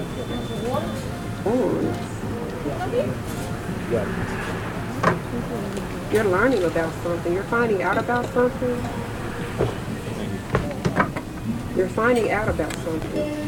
Horns. Yeah. You're learning about something. You're finding out about something. You're finding out about something.